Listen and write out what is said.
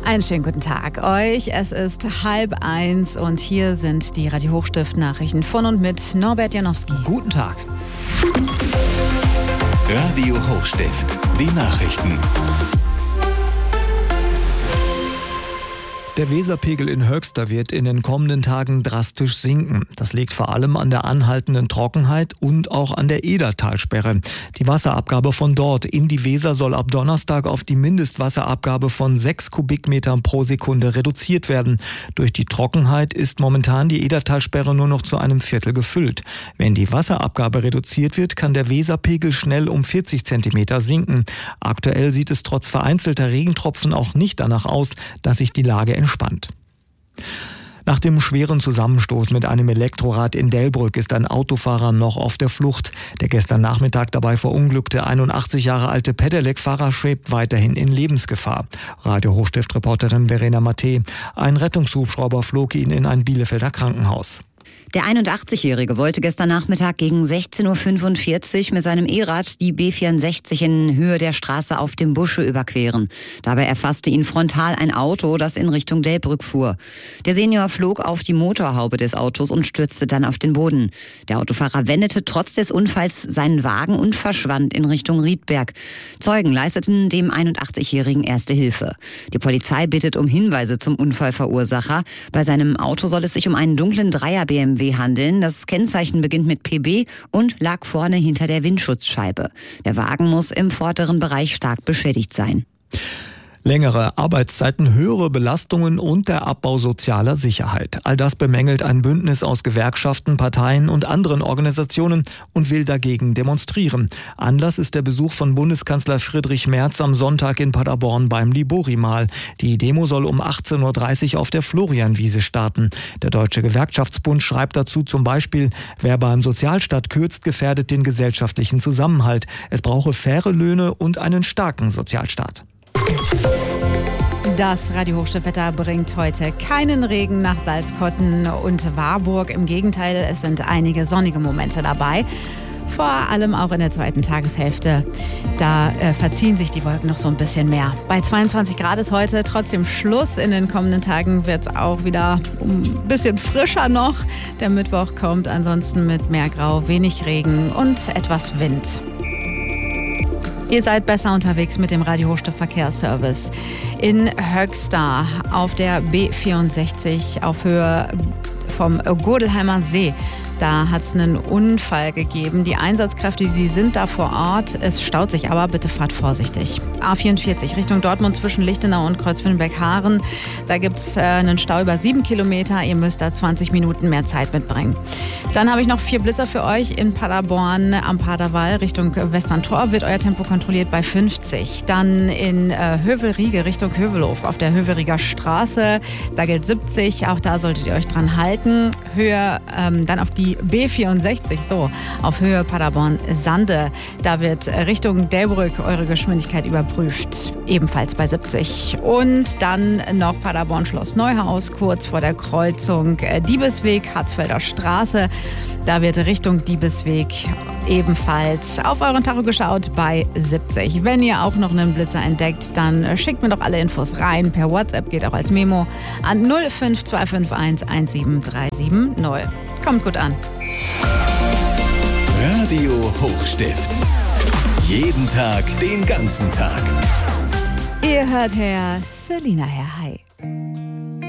Einen schönen guten Tag euch. Es ist 12:30 und hier sind die Radio Hochstift-Nachrichten von und mit Norbert Janowski. Guten Tag. Radio Hochstift, die Nachrichten. Der Weserpegel in Höxter wird in den kommenden Tagen drastisch sinken. Das liegt vor allem an der anhaltenden Trockenheit und auch an der Edertalsperre. Die Wasserabgabe von dort in die Weser soll ab Donnerstag auf die Mindestwasserabgabe von 6 Kubikmetern pro Sekunde reduziert werden. Durch die Trockenheit ist momentan die Edertalsperre nur noch zu einem Viertel gefüllt. Wenn die Wasserabgabe reduziert wird, kann der Weserpegel schnell um 40 Zentimeter sinken. Aktuell sieht es trotz vereinzelter Regentropfen auch nicht danach aus, dass sich die Lage entspannt. Nach dem schweren Zusammenstoß mit einem Elektrorad in Delbrück ist ein Autofahrer noch auf der Flucht. Der gestern Nachmittag dabei verunglückte 81 Jahre alte Pedelec-Fahrer schwebt weiterhin in Lebensgefahr. Radio Hochstift-Reporterin Verena Matte. Ein Rettungshubschrauber flog ihn in ein Bielefelder Krankenhaus. Der 81-Jährige wollte gestern Nachmittag gegen 16.45 Uhr mit seinem E-Rad die B64 in Höhe der Straße auf dem Busche überqueren. Dabei erfasste ihn frontal ein Auto, das in Richtung Delbrück fuhr. Der Senior flog auf die Motorhaube des Autos und stürzte dann auf den Boden. Der Autofahrer wendete trotz des Unfalls seinen Wagen und verschwand in Richtung Riedberg. Zeugen leisteten dem 81-Jährigen erste Hilfe. Die Polizei bittet um Hinweise zum Unfallverursacher. Bei seinem Auto soll es sich um einen dunklen Dreier-BMW handeln. Das Kennzeichen beginnt mit PB und lag vorne hinter der Windschutzscheibe. Der Wagen muss im vorderen Bereich stark beschädigt sein. Längere Arbeitszeiten, höhere Belastungen und der Abbau sozialer Sicherheit. All das bemängelt ein Bündnis aus Gewerkschaften, Parteien und anderen Organisationen und will dagegen demonstrieren. Anlass ist der Besuch von Bundeskanzler Friedrich Merz am Sonntag in Paderborn beim Libori-Mal. Die Demo soll um 18.30 Uhr auf der Florianwiese starten. Der Deutsche Gewerkschaftsbund schreibt dazu zum Beispiel, wer beim Sozialstaat kürzt, gefährdet den gesellschaftlichen Zusammenhalt. Es brauche faire Löhne und einen starken Sozialstaat. Das Radio Hochstift-Wetter bringt heute keinen Regen nach Salzkotten und Warburg. Im Gegenteil, es sind einige sonnige Momente dabei. Vor allem auch in der zweiten Tageshälfte. Da verziehen sich die Wolken noch so ein bisschen mehr. Bei 22 Grad ist heute trotzdem Schluss. In den kommenden Tagen wird es auch wieder ein bisschen frischer noch. Der Mittwoch kommt ansonsten mit mehr Grau, wenig Regen und etwas Wind. Ihr seid besser unterwegs mit dem Radio Hochstift Verkehrsservice. In Höxter auf der B64 auf Höhe vom Godelheimer See. Da hat es einen Unfall gegeben. Die Einsatzkräfte, die sind da vor Ort. Es staut sich aber, bitte fahrt vorsichtig. A44 Richtung Dortmund zwischen Lichtenau und Kreuzfillenberg-Haaren. Da gibt es einen Stau über 7 Kilometer. Ihr müsst da 20 Minuten mehr Zeit mitbringen. Dann habe ich noch 4 Blitzer für euch in Paderborn am Paderwall. Richtung Westerntor wird euer Tempo kontrolliert bei 50. Dann in Hövelriege Richtung Hövelhof auf der Hövelrieger Straße. Da gilt 70. Auch da solltet ihr euch dran halten. Höhe dann auf die B64, so, auf Höhe Paderborn-Sande. Da wird Richtung Delbrück eure Geschwindigkeit überprüft, ebenfalls bei 70. Und dann noch Paderborn-Schloss Neuhaus, kurz vor der Kreuzung Diebesweg, Harzfelder Straße. Da wird Richtung Diebesweg ebenfalls auf euren Tacho geschaut bei 70. Wenn ihr auch noch einen Blitzer entdeckt, dann schickt mir doch alle Infos rein. Per WhatsApp geht auch als Memo an 05251 17370. Kommt gut an. Radio Hochstift. Jeden Tag, den ganzen Tag. Ihr hört Herr Selina, Herr Hai.